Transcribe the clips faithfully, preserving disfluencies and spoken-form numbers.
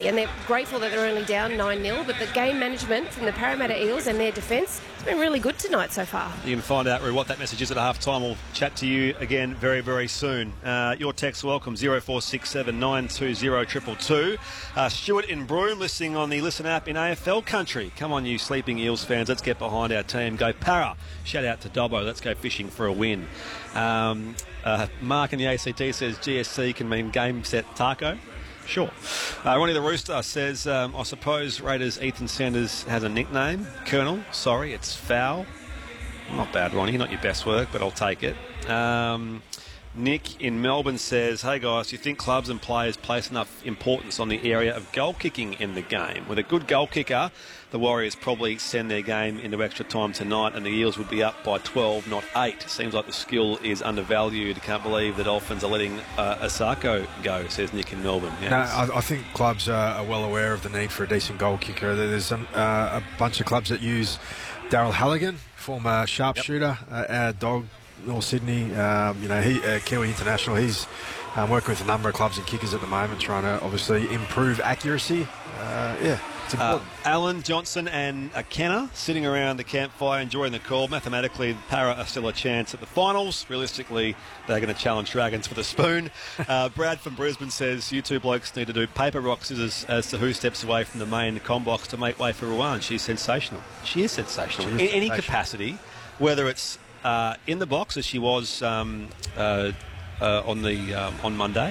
and they're grateful that they're only down nine nil, but the game management from the Parramatta Eels and their defence has been really good tonight so far. You can find out what that message is at half time. We'll chat to you again very, very soon. Uh, your text welcome, zero four six seven nine two zero two two two. Uh, Stuart in Broome listening on the Listen app in A F L country. Come on, you sleeping Eels fans, let's get behind our team. Go Para. Shout out to Dobbo. Let's go fishing for a win. Um, uh, Mark in the A C T says G S C can mean game set taco. Sure. Uh, Ronnie the Rooster says, um, I suppose Raiders Ethan Sanders has a nickname. Colonel, sorry, it's foul. Not bad, Ronnie, not your best work, but I'll take it. Um, Nick in Melbourne says, hey guys, do you think clubs and players place enough importance on the area of goal kicking in the game? With a good goal kicker, the Warriors probably send their game into extra time tonight and the Eels would be up by twelve, not eight. Seems like the skill is undervalued. Can't believe the Dolphins are letting uh, Asako go, says Nick in Melbourne. Yes. No, I, I think clubs are, are well aware of the need for a decent goal kicker. There's um, uh, a bunch of clubs that use Daryl Halligan, former sharpshooter, yep. uh, our dog, North Sydney, um, you know, he, uh, Kiwi International. He's um, working with a number of clubs and kickers at the moment, trying to obviously improve accuracy. Uh, yeah, it's important. Uh, Alan Johnson and uh, Kenner sitting around the campfire enjoying the call. Mathematically, Para are still a chance at the finals. Realistically, they're going to challenge Dragons for the spoon. Uh, Brad from Brisbane says you two blokes need to do paper, rock, scissors as to who steps away from the main com box to make way for Ruan. She's sensational. She is sensational. She is In sensational. Any capacity, whether it's Uh, in the box as she was um, uh, uh, on the um, on Monday,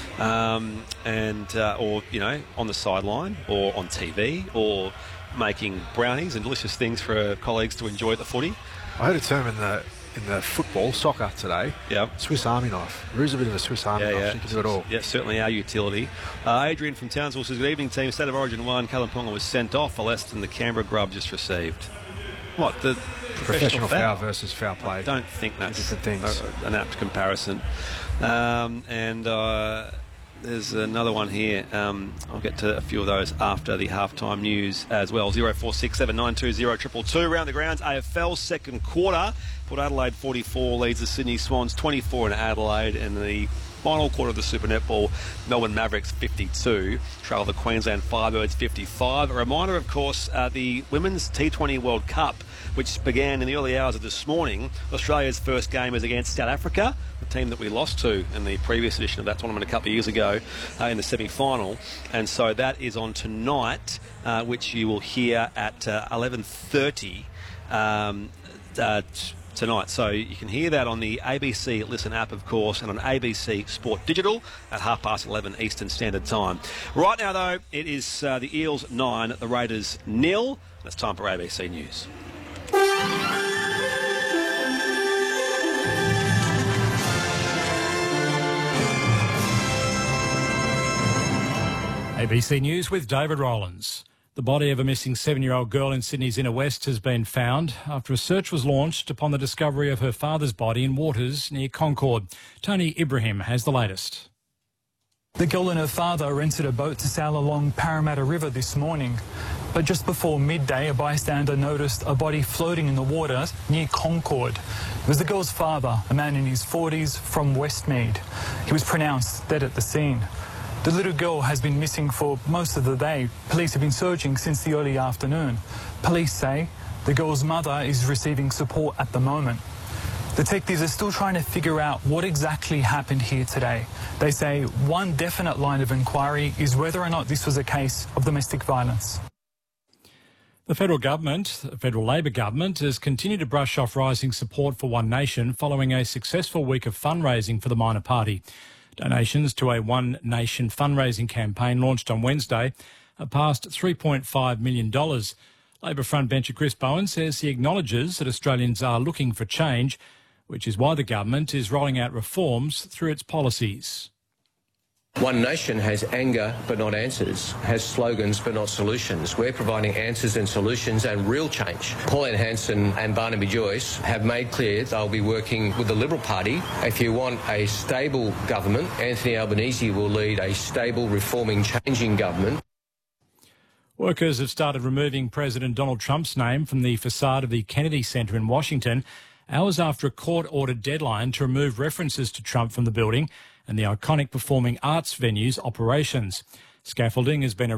um, and uh, or you know on the sideline or on T V or making brownies and delicious things for her colleagues to enjoy at the footy. I heard a term in the in the football soccer today. Yeah, Swiss Army knife. Rue's a bit of a Swiss Army yeah, knife. Yeah. She can do it all. Yeah, certainly our utility. Uh, Adrian from Townsville says, good evening team. State of Origin one. Callum Ponga was sent off for less than the Canberra grub just received. What the professional, professional foul. foul versus foul play? I don't think that's different things. A, an apt comparison. Um, and uh, there's another one here. Um, I'll get to a few of those after the halftime news as well. Zero four six seven nine two zero two two two. Round the grounds, A F L second quarter. Port Adelaide forty-four leads the Sydney Swans twenty-four in Adelaide, and the final quarter of the Super Netball, Melbourne Mavericks fifty-two, trail the Queensland Firebirds fifty-five. A reminder, of course, uh, the Women's T twenty World Cup, which began in the early hours of this morning. Australia's first game is against South Africa, the team that we lost to in the previous edition of that tournament a couple of years ago uh, in the semi-final. And so that is on tonight, uh, which you will hear at uh, eleven thirty um, uh, t- tonight. So you can hear that on the A B C Listen app, of course, and on A B C Sport Digital at half past eleven Eastern Standard Time. Right now, though, it is uh, the Eels nine, the Raiders nil. It's time for A B C News. A B C News with David Rowlands. The body of a missing seven-year-old girl in Sydney's inner west has been found after a search was launched upon the discovery of her father's body in waters near Concord. Tony Ibrahim has the latest. The girl and her father rented a boat to sail along Parramatta River this morning. But just before midday, a bystander noticed a body floating in the water near Concord. It was the girl's father, a man in his forties from Westmead. He was pronounced dead at the scene. The little girl has been missing for most of the day. Police have been searching since the early afternoon. Police say the girl's mother is receiving support at the moment. Detectives are still trying to figure out what exactly happened here today. They say one definite line of inquiry is whether or not this was a case of domestic violence. The federal government, the federal Labor government, has continued to brush off rising support for One Nation following a successful week of fundraising for the minor party. Donations to a One Nation fundraising campaign launched on Wednesday are past three point five million dollars. Labor frontbencher Chris Bowen says he acknowledges that Australians are looking for change, which is why the government is rolling out reforms through its policies. One Nation has anger but not answers, has slogans but not solutions. We're providing answers and solutions and real change. Pauline Hanson and Barnaby Joyce have made clear they'll be working with the Liberal Party. If you want a stable government, Anthony Albanese will lead a stable, reforming, changing government. Workers have started removing President Donald Trump's name from the facade of the Kennedy Center in Washington, hours after a court-ordered deadline to remove references to Trump from the building and the iconic performing arts venue's operations. Scaffolding has been